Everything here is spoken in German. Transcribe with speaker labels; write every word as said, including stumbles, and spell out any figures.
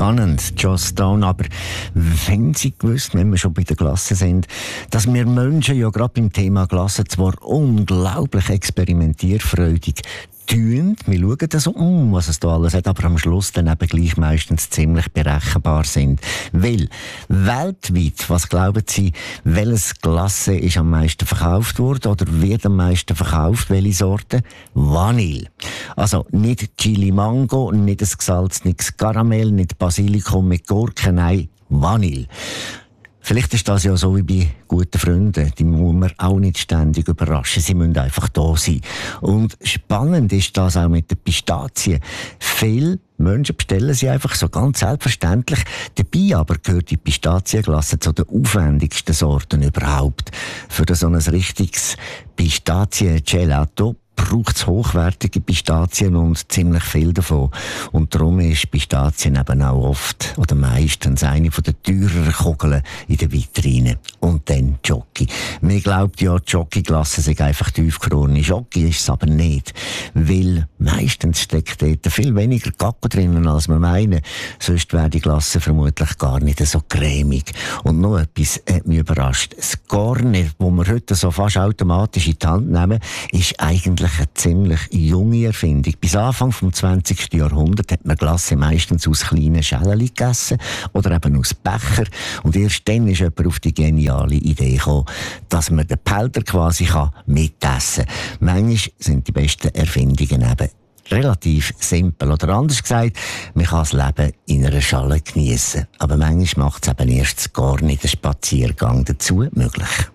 Speaker 1: spannend, Joss Stone. Aber wenn Sie gewusst, wenn wir schon bei der Glasse sind, dass wir Menschen ja gerade beim Thema Glasse zwar unglaublich experimentierfreudig tun, wir schauen das um, was es da alles hat, aber am Schluss dann eben gleich meistens ziemlich berechenbar sind. Weil weltweit, was glauben Sie, welches Glasse ist am meisten verkauft worden oder wird am meisten verkauft? Welche Sorte? Vanille. Also nicht Chili Mango, nicht ein gesalzenes Karamell, nicht Basilikum mit Gurken, nein, Vanille. Vielleicht ist das ja so wie bei guten Freunden. Die muss man auch nicht ständig überraschen. Sie müssen einfach da sein. Und spannend ist das auch mit den Pistazien. Viele Menschen bestellen sie einfach so ganz selbstverständlich. Dabei aber gehört die Pistazienglasse zu den aufwendigsten Sorten überhaupt. Für so ein richtiges Pistazien-Gelato braucht es hochwertige Pistazien und ziemlich viel davon. Und darum ist Pistazien eben auch oft oder meistens eine von den teureren Kugeln in der Vitrine. Und dann Jockey. Man glaubt ja, die Jockey-Glasse sei einfach tiefgefrorene Jockey, ist es aber nicht. Weil meistens steckt dort viel weniger Kakao drinnen, als wir meinen. Sonst wäre die Glasse vermutlich gar nicht so cremig. Und noch etwas hat mich überrascht. Das Garnet, das wir heute so fast automatisch in die Hand nehmen, ist eigentlich eine ziemlich junge Erfindung. Bis Anfang des zwanzigsten Jahrhunderts hat man Glasse meistens aus kleinen Schälchen gegessen oder eben aus Becher. Und erst dann ist jemand auf die geniale Idee gekommen, dass man den Behälter quasi mitessen kann. Manchmal sind die besten Erfindungen eben relativ simpel. Oder anders gesagt, man kann das Leben in einer Schale geniessen. Aber manchmal macht es eben erst gar nicht den Spaziergang dazu möglich.